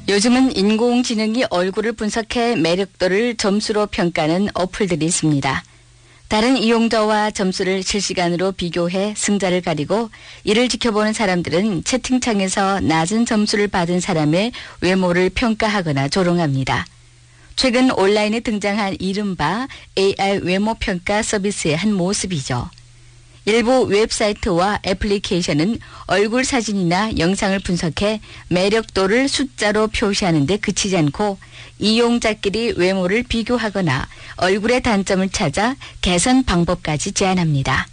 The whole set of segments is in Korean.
요즘은 인공지능이 얼굴을 분석해 매력도를 점수로 평가하는 어플들이 있습니다. 다른 이용자와 점수를 실시간으로 비교해 승자를 가리고 이를 지켜보는 사람들은 채팅창에서 낮은 점수를 받은 사람의 외모를 평가하거나 조롱합니다. 최근 온라인에 등장한 이른바 AI 외모 평가 서비스의 한 모습이죠. 일부 웹사이트와 애플리케이션은 얼굴 사진이나 영상을 분석해 매력도를 숫자로 표시하는 데 그치지 않고 이용자끼리 외모를 비교하거나 얼굴의 단점을 찾아 개선 방법까지 제안합니다.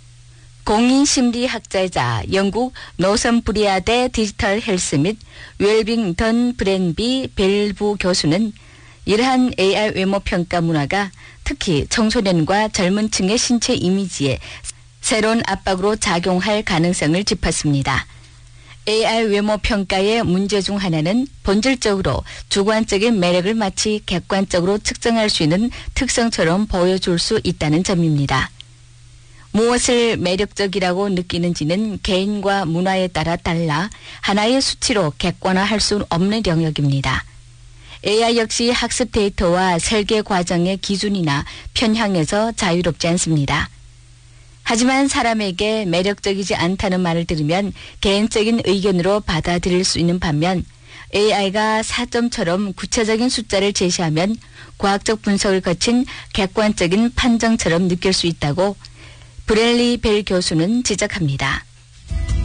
공인심리학자이자 영국 노선브리아대 디지털 헬스 및 웰빙턴 브랜비 벨부 교수는 이러한 AI 외모 평가 문화가 특히 청소년과 젊은 층의 신체 이미지에 새로운 압박으로 작용할 가능성을 짚었습니다. AI 외모 평가의 문제 중 하나는 본질적으로 주관적인 매력을 마치 객관적으로 측정할 수 있는 특성처럼 보여줄 수 있다는 점입니다. 무엇을 매력적이라고 느끼는지는 개인과 문화에 따라 달라 하나의 수치로 객관화할 수 없는 영역입니다. AI 역시 학습 데이터와 설계 과정의 기준이나 편향에서 자유롭지 않습니다. 하지만 사람에게 매력적이지 않다는 말을 들으면 개인적인 의견으로 받아들일 수 있는 반면 AI가 4점처럼 구체적인 숫자를 제시하면 과학적 분석을 거친 객관적인 판정처럼 느낄 수 있다고 브렐리 벨 교수는 지적합니다.